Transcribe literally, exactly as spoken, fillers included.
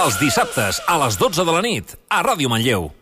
Els dissabtes a les dotze de la nit a Ràdio Manlleu.